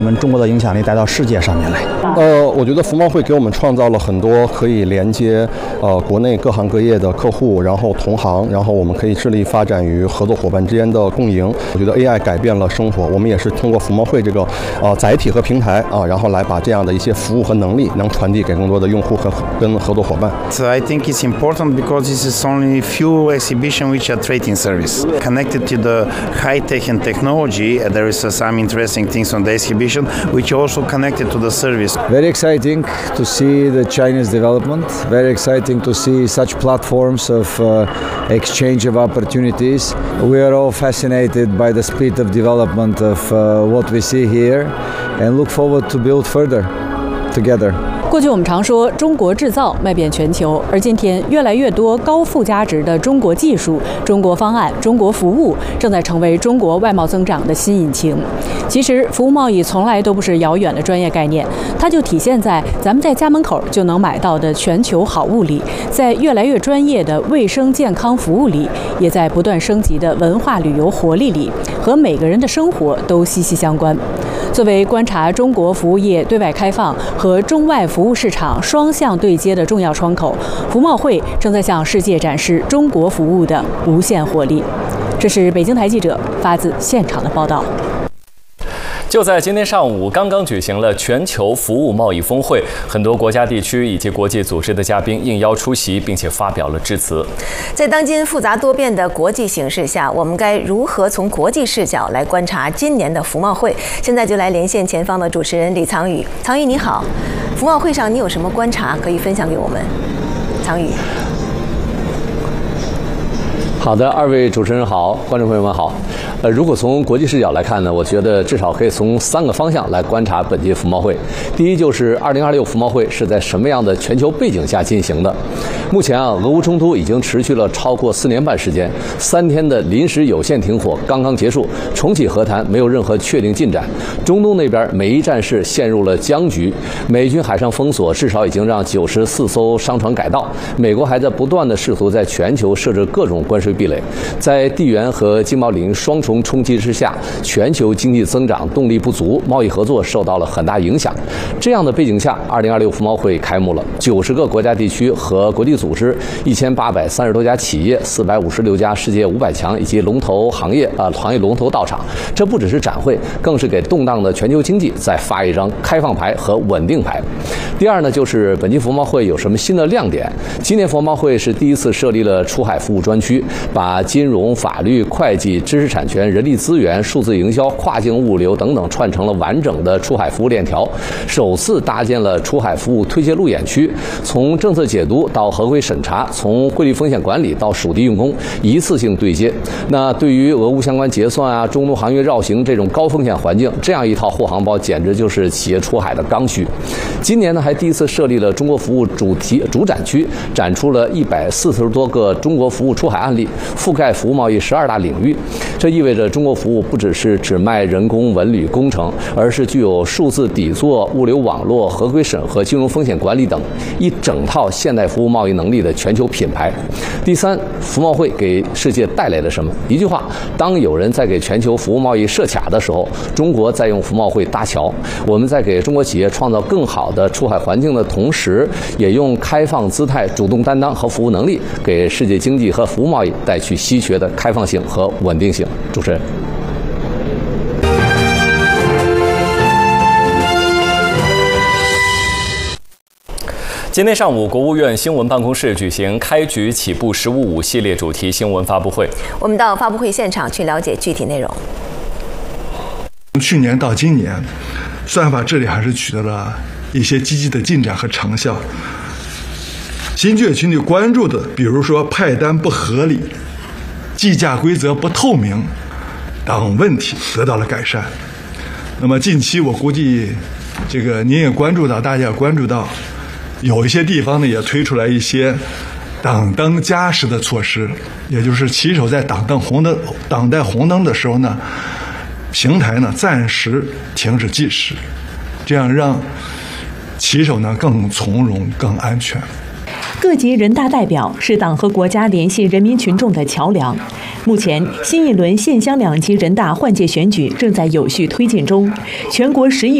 我们中国的影响力带到世界上面来。 我觉得服贸会给我们创造了很多可以连接国内各行各业的客户，然后同行，然后我们可以致力发展与合作伙伴之间的共赢。我觉得 AI 改变了生活，我们也是通过服贸会这个载体和平台然后来把这样的一些服务和能力能传递给更多的用户和跟合作伙伴。 So I think it's important because this is only few exhibitions which are trading service connected to the high tech and technology. There is some interesting things on the exhibition which are also connected to the service. Very exciting to see the Chinese development. Very exciting to see such platforms of exchange of opportunities. We are all fascinated by the speed of development of what we see here and look forward to build further together. 过去我们常说中国制造卖遍全球，而今天越来越多高附加值的中国技术、中国方案、中国服务正在成为中国外贸增长的新引擎。其实服务贸易从来都不是遥远的专业概念，它就体现在咱们在家门口就能买到的全球好物里，在越来越专业的卫生健康服务里，也在不断升级的文化旅游活力里，和每个人的生活都息息相关。作为观察中国服务业对外开放和中外服务市场双向对接的重要窗口，服贸会正在向世界展示中国服务的无限活力。这是北京台记者发自现场的报道。 就在今天上午，刚刚举行了全球服务贸易峰会，很多国家地区以及国际组织的嘉宾应邀出席，并且发表了致辞。 在当今复杂多变的国际形势下，我们该如何从国际视角来观察今年的服贸会？现在就来连线前方的主持人李藏宇。藏宇你好，服贸会上你有什么观察可以分享给我们？藏宇。 好的，二位主持人好，观众朋友们好。如果从国际视角来看呢，我觉得至少可以从3个方向来观察本届服贸会。第一就是2026服贸会是在什么样的全球背景下进行的？目前俄乌冲突已经持续了超过4年半时间，3天的临时有限停火刚刚结束，重启和谈没有任何确定进展。中东那边每一战事陷入了僵局，美军海上封锁至少已经让94艘商船改道，美国还在不断的试图在全球设置各种关税壁垒，在地缘和经贸领域双重冲击之下，全球经济增长动力不足，贸易合作受到了很大影响。这样的背景下，2026服贸会开幕了，90个国家地区和国际组织，1830多家企业，456家世界500强以及龙头行业龙头到场。这不只是展会，更是给动荡的全球经济再发一张开放牌和稳定牌。第二呢，就是本届服贸会有什么新的亮点？今年服贸会是第一次设立了出海服务专区，把金融、法律、会计、知识产权、人力资源、数字营销、跨境物流等等串成了完整的出海服务链条，首次搭建了出海服务推介路演区，从政策解读到合规审查，从汇率风险管理到属地用工，一次性对接。那对于俄乌相关结算啊、中东航运绕行这种高风险环境，这样一套货航包简直就是企业出海的刚需。今年呢，还第一次设立了中国服务主展区，展出了140多个中国服务出海案例，覆盖服务贸易12大领域。这意味着中国服务不只卖人工、文旅、工程，而是具有数字底座、物流网络、合规审核、金融风险管理等一整套现代服务贸易能力的全球品牌。第三，服贸会给世界带来了什么？一句话，当有人在给全球服务贸易设卡的时候，中国在用服贸会搭桥。我们在给中国企业创造更好的出海环境的同时，也用开放姿态、主动担当和服务能力，给世界经济和服务贸易带去稀缺的开放性和稳定性。主持人。 今天上午，国务院新闻办公室举行开局起步“十五五”系列主题新闻发布会。 我们到发布会现场去了解具体内容。 从去年到今年，算法治理还是取得了一些积极的进展和成效。新就业群体关注的，比如说派单不合理、计价规则不透明等问题得到了改善。那么近期我估计，您也关注到，大家也关注到，有一些地方呢也推出来一些等灯加时的措施，也就是骑手在等待红灯的时候呢，平台呢暂时停止计时，这样让骑手呢更从容、更安全。 各级人大代表是党和国家联系人民群众的桥梁。 目前，新一轮县乡两级人大换届选举正在有序推进中，全国10亿